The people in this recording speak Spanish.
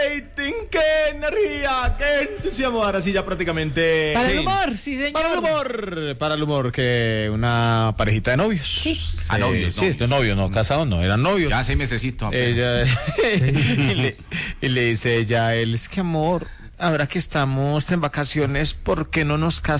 rating, qué energía, qué entusiasmo. Ahora sí, ya prácticamente. Para el humor, sí, señor. Para el humor, que una parejita de novios. Sí. A novios, Sí, novios, no, casados no, eran novios. Ya 6 mesecitos apenas. Ella, y le dice ella a él, es que amor, ahora que estamos en vacaciones, ¿por qué no nos casamos?